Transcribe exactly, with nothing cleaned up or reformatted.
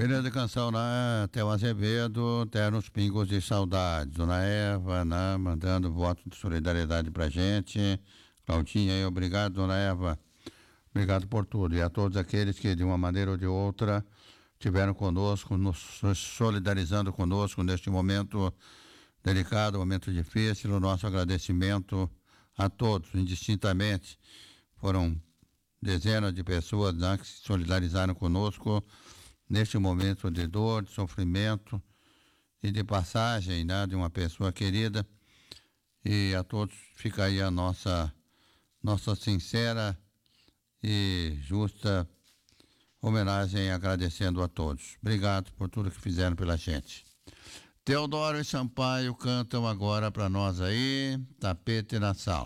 Beleza, canção, né? Theo Azevedo, Ternos Pingos de Saudade. Dona Eva, né? Mandando voto de solidariedade pra gente. Claudinha aí, obrigado, Dona Eva. Obrigado por tudo. E a todos aqueles que, de uma maneira ou de outra, estiveram conosco, nos solidarizando conosco neste momento delicado, momento difícil. O nosso agradecimento a todos, indistintamente. Foram dezenas de pessoas, né, que se solidarizaram conosco neste momento de dor, de sofrimento e de passagem, né, de uma pessoa querida. E a todos fica aí a nossa, nossa sincera e justa homenagem, agradecendo a todos. Obrigado por tudo que fizeram pela gente. Teodoro e Sampaio cantam agora para nós aí, Tapete na Sala.